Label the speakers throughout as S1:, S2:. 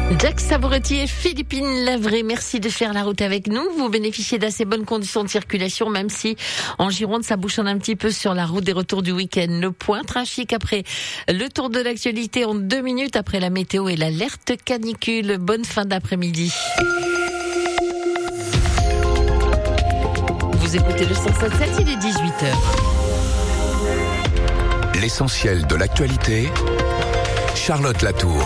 S1: Jack Savoretti et Philippine Lavray, merci de faire la route avec nous. Vous bénéficiez d'assez bonnes conditions de circulation, même si en Gironde, ça bouchonne un petit peu sur la route des retours du week-end. Le point trafic après le tour de l'actualité en 2 minutes après la météo et l'alerte canicule. Bonne fin d'après-midi. Vous écoutez le 107.7, il est 18h.
S2: L'essentiel de l'actualité, Charlotte Latour.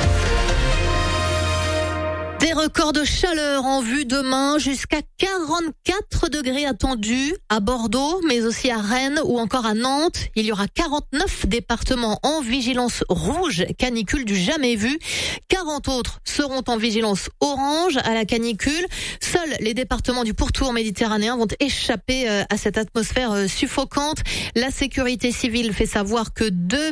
S3: Des records de chaleur en vue demain, jusqu'à 44 degrés attendus à Bordeaux, mais aussi à Rennes ou encore à Nantes. Il y aura 49 départements en vigilance rouge, canicule du jamais vu. 40 autres seront en vigilance orange à la canicule. Seuls les départements du pourtour méditerranéen vont échapper à cette atmosphère suffocante. La sécurité civile fait savoir que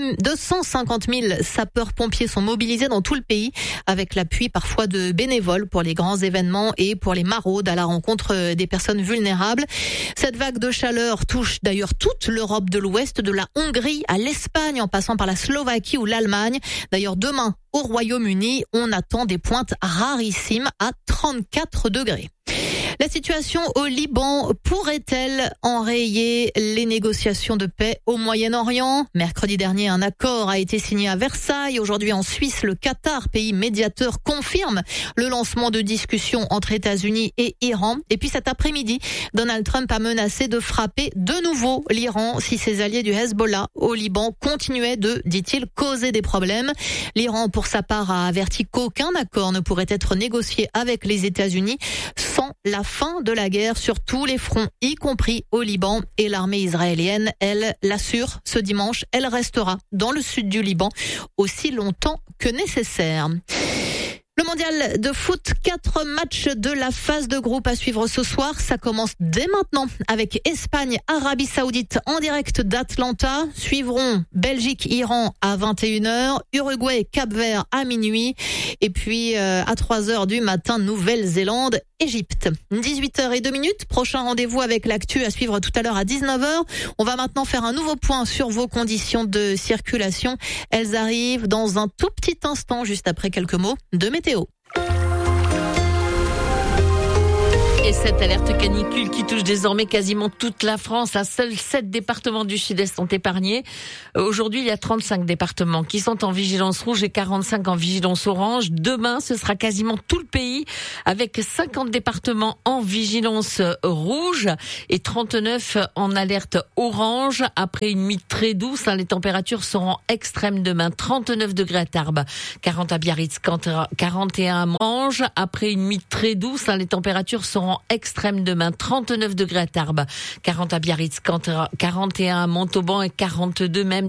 S3: 250 000 sapeurs-pompiers sont mobilisés dans tout le pays, avec l'appui parfois de bénévoles pour les grands événements et pour les maraudes à la rencontre des personnes vulnérables. Cette vague de chaleur touche d'ailleurs toute l'Europe de l'Ouest, de la Hongrie à l'Espagne, en passant par la Slovaquie ou l'Allemagne. D'ailleurs, demain, au Royaume-Uni, on attend des pointes rarissimes à 34 degrés. La situation au Liban pourrait-elle enrayer les négociations de paix au Moyen-Orient ? Mercredi dernier, un accord a été signé à Versailles. Aujourd'hui, en Suisse, le Qatar, pays médiateur, confirme le lancement de discussions entre États-Unis et Iran. Et puis cet après-midi, Donald Trump a menacé de frapper de nouveau l'Iran si ses alliés du Hezbollah au Liban continuaient de, dit-il, causer des problèmes. L'Iran, pour sa part, a averti qu'aucun accord ne pourrait être négocié avec les États-Unis sans la fin de la guerre sur tous les fronts, y compris au Liban. Et l'armée israélienne, elle, l'assure, ce dimanche, elle restera dans le sud du Liban aussi longtemps que nécessaire. Le mondial de foot, 4 matchs de la phase de groupe à suivre ce soir. Ça commence dès maintenant avec Espagne, Arabie Saoudite en direct d'Atlanta. Suivront Belgique, Iran à 21h, Uruguay, Cap-Vert à minuit. Et puis à 3h du matin, Nouvelle-Zélande, Égypte. 18h02, prochain rendez-vous avec l'actu à suivre tout à l'heure à 19h. On va maintenant faire un nouveau point sur vos conditions de circulation. Elles arrivent dans un tout petit instant, juste après quelques mots de météo.
S1: Et cette alerte canicule qui touche désormais quasiment toute la France. Seuls 7 départements du sud-est sont épargnés. Aujourd'hui, il y a 35 départements qui sont en vigilance rouge et 45 en vigilance orange. Demain, ce sera quasiment tout le pays avec 50 départements en vigilance rouge et 39 en alerte orange. Après une nuit très douce, les températures seront extrêmes demain. 39 degrés à Tarbes, 40 à Biarritz, 41 à Orange. Après une nuit très douce, les températures seront extrême demain, 39 degrés à Tarbes, 40 à Biarritz, 41 à Montauban et 42 même